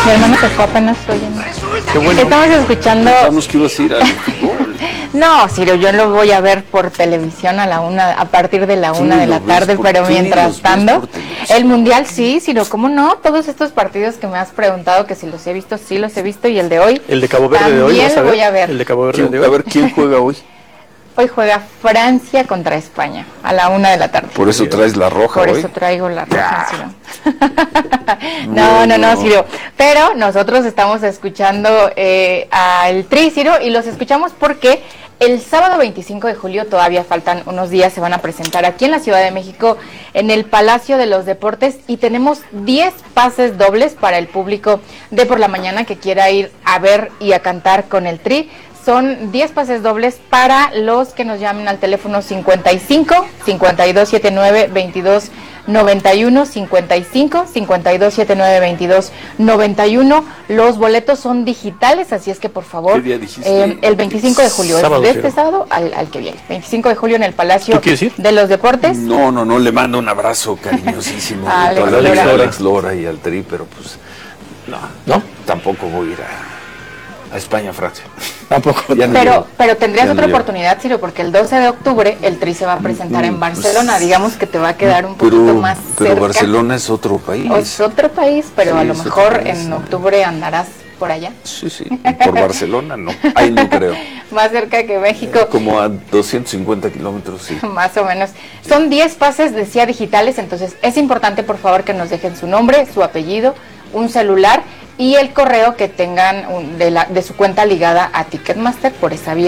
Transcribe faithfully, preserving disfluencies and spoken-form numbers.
Mi hermano se fue apenas oyendo. Qué bueno. Estamos escuchando. Pensamos que ibas a ir al fútbol. No, Ciro, yo lo voy a ver por televisión a la una, a partir de la una de la tarde, pero mientras tanto, el mundial sí, Ciro, ¿cómo no? Todos estos partidos que me has preguntado que si los he visto, sí los he visto, y el de hoy. El de Cabo Verde de hoy, también ¿vas a lo ver? voy a ver. El de Cabo Verde de hoy. A ver quién juega hoy. Hoy juega Francia contra España a la una de la tarde. Por eso traes la roja Por hoy. eso traigo la roja, Ciro. no, no, no, Ciro. Pero nosotros estamos escuchando eh, al Tri, Ciro, y los escuchamos porque el sábado veinticinco de julio, todavía faltan unos días, se van a presentar aquí en la Ciudad de México, en el Palacio de los Deportes, y tenemos diez pases dobles para el público de por la mañana que quiera ir a ver y a cantar con el Tri. Son diez pases dobles para los que nos llamen al teléfono cincuenta y cinco, cincuenta y dos setenta y nueve, veintidós noventa y uno, cincuenta y cinco, cincuenta y dos setenta y nueve, veintidós noventa y uno. Los boletos son digitales, así es que por favor, ¿qué día dijiste? eh, el veinticinco de julio, Sábado, es de este sí. sábado al, al que viene, veinticinco de julio en el Palacio ¿Tú quieres ir? de los Deportes. No, no, no, le mando un abrazo cariñosísimo A a Alex Alex, Lora. Lora. Alex Lora y al Tri, pero pues no, ¿No? tampoco voy a ir a, a España, Francia. Tampoco. Ya no Pero, llego. pero tendrías Ya no otra llego. oportunidad, Ciro, porque el doce de octubre el Tri se va a presentar en Mm, Barcelona. pues, Digamos que te va a quedar un poquito Pero, más pero cerca. Barcelona es otro país. O es otro país, pero Sí, a lo es otro mejor país, en ¿no? octubre andarás por allá. Sí, sí, por Barcelona no, ahí no creo. Más cerca que México. Como a doscientos cincuenta kilómetros, sí. Más o menos. Son diez pases, decía, digitales, entonces es importante, por favor, que nos dejen su nombre, su apellido, un celular y el correo que tengan un- de, la, de su cuenta ligada a Ticketmaster por esa vía.